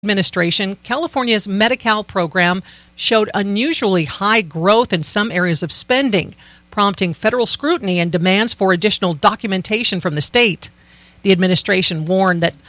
Administration, California's Medi-Cal program showed unusually high growth in some areas of spending, prompting federal scrutiny and demands for additional documentation from the state. The administration warned that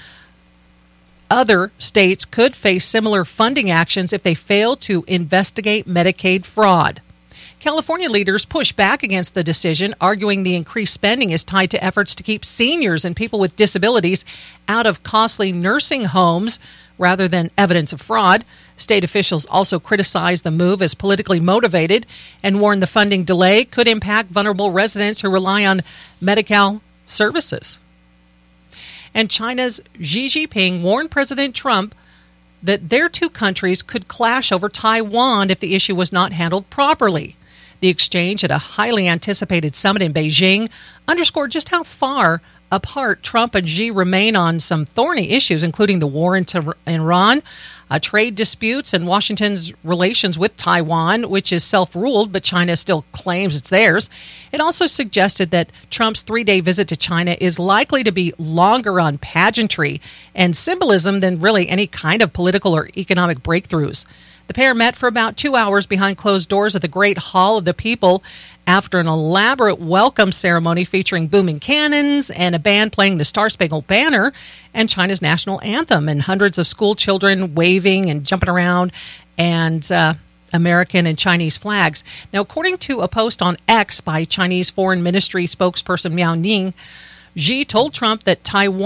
other states could face similar funding actions if they fail to investigate Medicaid fraud. California leaders pushed back against the decision, arguing the increased spending is tied to efforts to keep seniors and people with disabilities out of costly nursing homes rather than evidence of fraud. State officials also criticized the move as politically motivated and warned the funding delay could impact vulnerable residents who rely on Medi-Cal services. And China's Xi Jinping warned President Trump that their two countries could clash over Taiwan if the issue was not handled properly. The exchange at a highly anticipated summit in Beijing underscored just how far apart Trump and Xi remain on some thorny issues, including the war in Iran, trade disputes, and Washington's relations with Taiwan, which is self-ruled, but China still claims it's theirs. It also suggested that Trump's 3-day visit to China is likely to be longer on pageantry and symbolism than really any kind of political or economic breakthroughs. The pair met for about 2 hours behind closed doors at the Great Hall of the People after an elaborate welcome ceremony featuring booming cannons and a band playing the Star-Spangled Banner and China's national anthem, and hundreds of school children waving and jumping around and American and Chinese flags. Now, according to a post on X by Chinese Foreign Ministry spokesperson Miao Ning, Xi told Trump that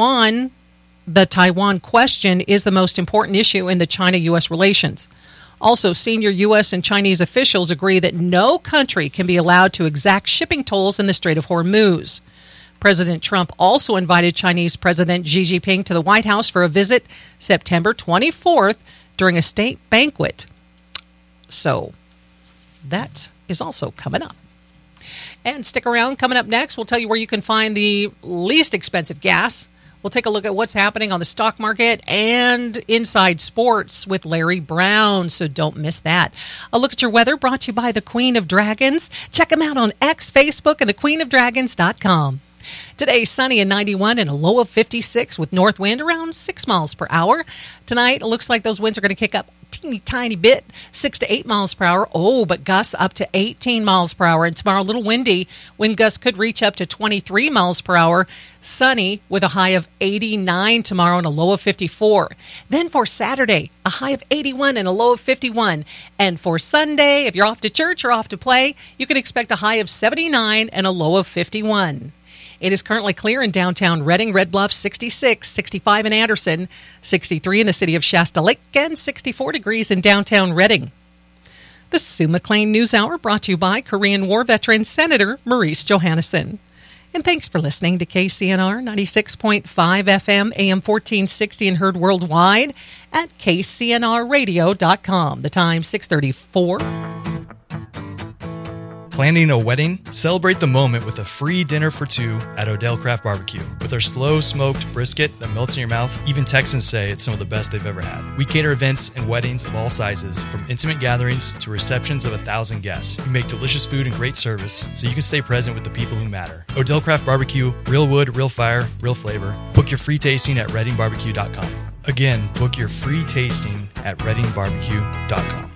the Taiwan question is the most important issue in the China-U.S. relations. Also, senior U.S. and Chinese officials agree that no country can be allowed to exact shipping tolls in the Strait of Hormuz. President Trump also invited Chinese President Xi Jinping to the White House for a visit September 24th during a state banquet. So that is also coming up. And stick around. Coming up next, we'll tell you where you can find the least expensive gas. We'll take a look at what's happening on the stock market and inside sports with Larry Brown, so don't miss that. A look at your weather brought to you by the Queen of Dragons. Check them out on X, Facebook, and thequeenofdragons.com. Today, sunny and 91 and a low of 56 with north wind around 6 miles per hour. Tonight, it looks like those winds are going to kick up teeny tiny bit, 6 to 8 miles per hour. Oh, but gusts up to 18 miles per hour. And tomorrow, a little windy. Wind gusts could reach up to 23 miles per hour. Sunny with a high of 89 tomorrow and a low of 54. Then for Saturday, a high of 81 and a low of 51. And for Sunday, if you're off to church or off to play, you can expect a high of 79 and a low of 51. It is currently clear in downtown Redding, Red Bluff, 66, 65 in Anderson, 63 in the city of Shasta Lake, and 64 degrees in downtown Redding. The Sue McLean News Hour brought to you by Korean War veteran Senator Maurice Johannesson. And thanks for listening to KCNR 96.5 FM, AM 1460, and heard worldwide at kcnrradio.com. The time, 6:34. Planning a wedding? Celebrate the moment with a free dinner for two at Odell Craft Barbecue. With our slow-smoked brisket that melts in your mouth, even Texans say it's some of the best they've ever had. We cater events and weddings of all sizes, from intimate gatherings to receptions of 1,000 guests. We make delicious food and great service, so you can stay present with the people who matter. Odell Craft Barbecue, real wood, real fire, real flavor. Book your free tasting at reddingbarbecue.com. Again, book your free tasting at reddingbarbecue.com.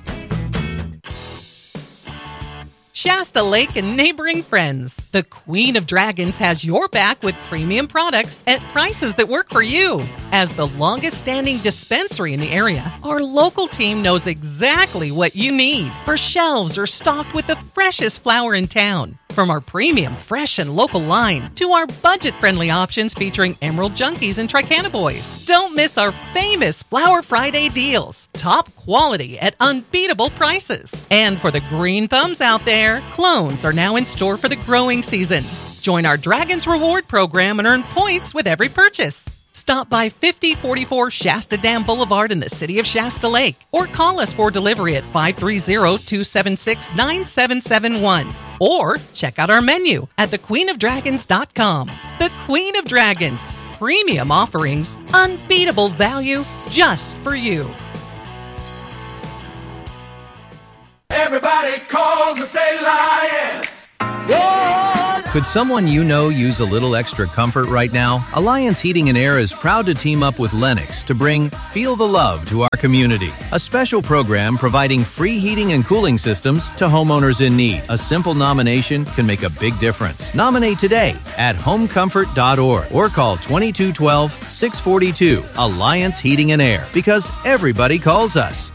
Shasta Lake and neighboring friends. The Queen of Dragons has your back with premium products at prices that work for you. As the longest-standing dispensary in the area, our local team knows exactly what you need. Our shelves are stocked with the freshest flower in town. From our premium, fresh, and local line to our budget-friendly options featuring Emerald Junkies and Tricana Boys. Don't miss our famous Flower Friday deals. Top quality at unbeatable prices. And for the green thumbs out there, clones are now in store for the growing season. Join our Dragons Reward program and earn points with every purchase. Stop by 5044 Shasta Dam Boulevard in the city of Shasta Lake or call us for delivery at 530-276-9771 or check out our menu at thequeenofdragons.com. The Queen of Dragons. Premium offerings, unbeatable value just for you. Everybody calls and say lions. Oh, Could someone you know use a little extra comfort right now? Alliance Heating and Air is proud to team up with Lennox to bring Feel the Love to our community, a special program providing free heating and cooling systems to homeowners in need. A simple nomination can make a big difference. Nominate today at homecomfort.org or call 2212-642 Alliance Heating and Air, because everybody calls us.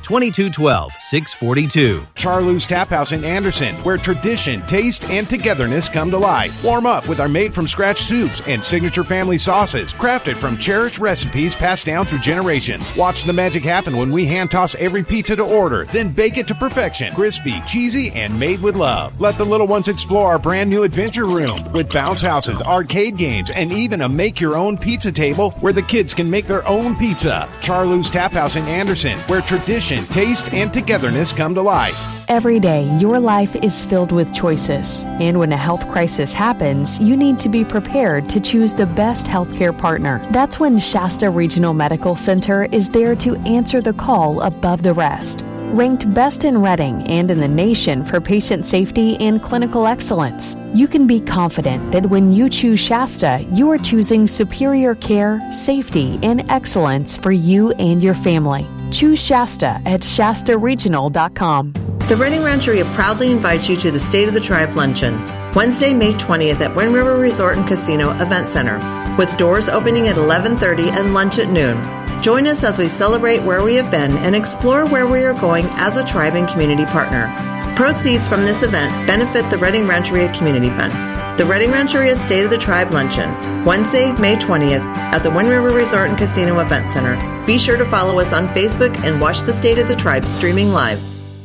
2212-642. Charlou's Tap House in Anderson, where tradition, taste, and togetherness come to life. Warm up with our made-from-scratch soups and signature family sauces, crafted from cherished recipes passed down through generations. Watch the magic happen when we hand-toss every pizza to order, then bake it to perfection. Crispy, cheesy, and made with love. Let the little ones explore our brand-new adventure room with bounce houses, arcade games, and even a make-your-own pizza table where the kids can make their own pizza. Charlou's Tap House in Anderson, where tradition, taste, and togetherness come to life. Every day, your life is filled with choices. And when a health crisis happens, you need to be prepared to choose the best healthcare partner. That's when Shasta Regional Medical Center is there to answer the call above the rest. Ranked best in Reading and in the nation for patient safety and clinical excellence, you can be confident that when you choose Shasta, you are choosing superior care, safety, and excellence for you and your family. Choose Shasta at shastaregional.com. The Reading Rancheria proudly invites you to the State of the Tribe Luncheon, Wednesday, May 20th at Wind River Resort and Casino Event Center, with doors opening at 11:30 and lunch at noon. Join us as we celebrate where we have been and explore where we are going as a tribe and community partner. Proceeds from this event benefit the Reading Rancheria Community Fund. The Reading Rancheria State of the Tribe Luncheon, Wednesday, May 20th at the Wind River Resort and Casino Event Center. Be sure to follow us on Facebook and watch the State of the Tribe streaming live.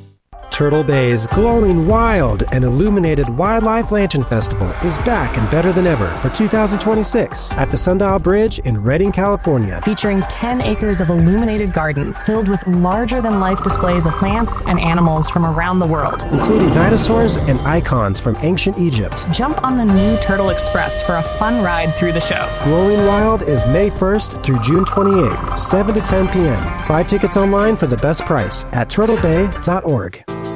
Turtle Bay's glowing, wild, and illuminated Wildlife Lantern Festival is back and better than ever for 2026 at the Sundial Bridge in Redding, California. Featuring 10 acres of illuminated gardens filled with larger-than-life displays of plants and animals from around the world, including dinosaurs and icons from ancient Egypt. Jump on the new Turtle Express for a fun ride through the show. Glowing Wild is May 1st through June 28th, 7 to 10 p.m. Buy tickets online for the best price at turtlebay.org.